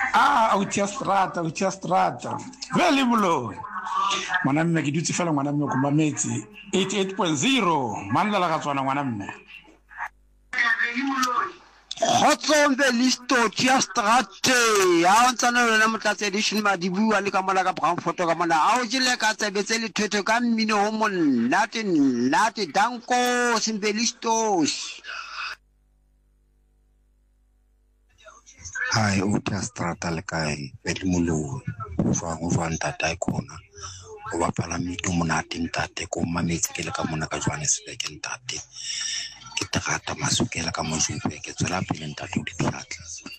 Autia strata. Vele Moloi. Ngwana mme ke dutse fela ngwana mme go mametse 88.0 manla la ga tswana ngwana mme. Hotsombe listo tia strate a ntsana le motlatse edition ba di bua le ka mona ka brown photo ka mona a o jile ka tsebetse le thwetho ka mmino ho mon late danko simbe listos Hai o tia strata le kae Vele Moloi o fa ntata ikona o bapala mito monate ntate ko mametse ke le ka mona ka Johannesburg ntate ke terata masukela ka Moshoesburg ke tswela pele ntate o di phatla